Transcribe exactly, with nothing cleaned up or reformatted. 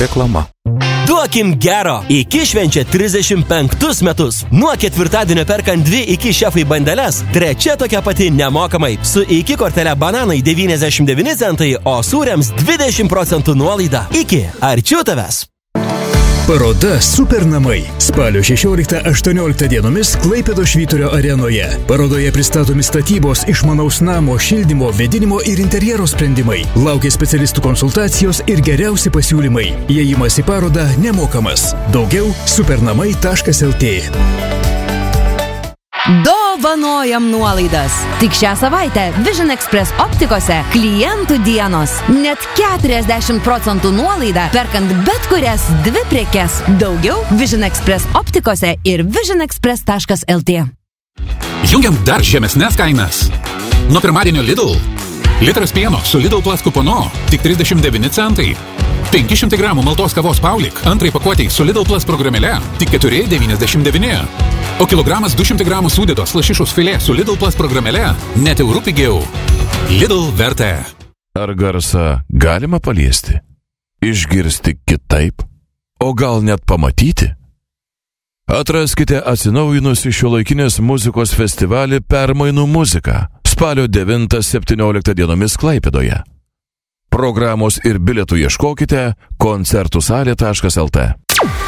Reklama. Duokim gero. Iki švenčia trisdešimt penktus metus. Nuo ketvirtadienio perkant dvi Iki šefai bandeles, trečia tokia pati nemokamai. Su Iki kortele bananai devyniasdešimt devyni centai, o sūriams dvidešimt procentų nuolaida. Iki, arčiau tavęs. Paroda Supernamai. Spalio šešioliktą aštuonioliktą dienomis Klaipėdos Švyturio arenoje. Parodoje pristatomi statybos, išmanaus namo, šildymo, vėdinimo ir interjero sprendimai. Laukia specialistų konsultacijos ir geriausi pasiūlymai. Įėjimas į parodą nemokamas. Daugiau supernamai taškas lt. Dovanojam nuolaidas. Tik šią savaitę Vision Express optikose klientų dienos. Net keturiasdešimt procentų nuolaida perkant bet kurias dvi prekes. Daugiau Vision Express optikose ir vision express taškas lt. Jungiam dar žemesnės kainas. Nuo pirmadienio Lidl. Litras pieno su Lidl Plus kuponu tik trisdešimt devyni centai. penki šimtai gramų maltos kavos Paulik antrai pakuotei su Lidl Plus programėle tik keturi devyniasdešimt devyni. O kilogramas du šimtai gramų sūdytos lašišos filė su Lidl Plus programėle net eurų pigiau. Lidl vertė. Ar garsą galima paliesti? Išgirsti kitaip? O gal net pamatyti? Atraskite atsinaujinusi šiuolaikinės muzikos festivalį Permainų muzika spalio devintą septynioliktą dienomis Klaipėdoje. Programos ir bilietų ieškokite koncertų salė taškas lt.